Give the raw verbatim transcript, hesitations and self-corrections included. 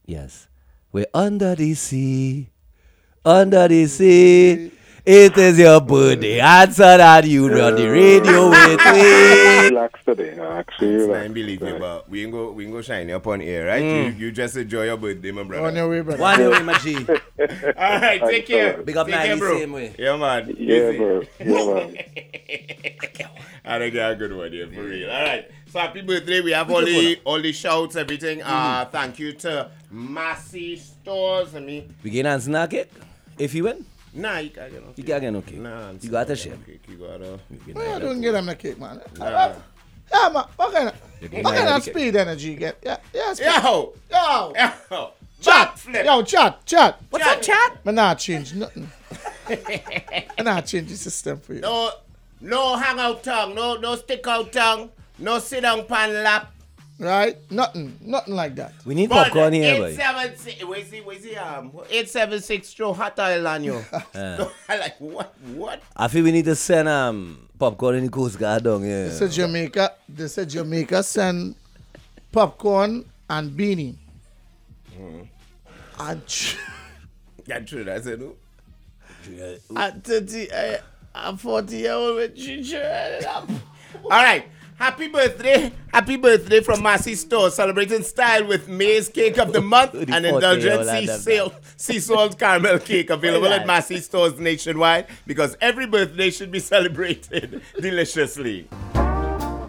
Yes. We're under the sea. Under the sea. It is your birthday. Answer that you on the radio with me. Relax today. Actually, It's relax. not unbelievable. We ain't go, we ain't go shine you up on air, right? You, you just enjoy your birthday, my brother. On your way, brother. One way, my G. All right, take care. Big up take Nile care, the bro. same way. Yeah, man. Yeah, Easy. bro. Yeah, man. I think that's a good one, yeah, for real. All right. So happy birthday. We have all the all the shouts, everything. Uh, thank you to Massey Stores. I mean, We can answer that cake if you win. nah, you can't get no You cake. can't get no cake. Nah, You got to share. cake. You gotta. Yeah, don't get him the cake, man. Nah. Yeah, man. What kind of, can what kind buy of the speed energy you get? Yeah, yeah, speed. Yo! Yo, Yo! chat. Flip. Yo, chat, chat. What's up, chat? Man, not change nothing. I not change the system for you. No, no hang out tongue. No, no stick out tongue. No sit down pan lap. Right? Nothing. Nothing like that. We need popcorn here, eight boy. seven six. Where's the where's the um? Eight seven six. Show hot oil on you. I like what? What? I feel we need to send um popcorn in the Coast Guard down here. They said Jamaica. They said Jamaica send popcorn and beanie. And ch- Yeah, true. That's it. No? at thirty, I, I'm forty year old with ginger. All right. Happy birthday. Happy birthday from Massey Store. Celebrating style with Maize Cake of the Month The and forty year indulgent old sea, and them salt, sea salt caramel cake available Alright. at Massey Stores nationwide because every birthday should be celebrated deliciously.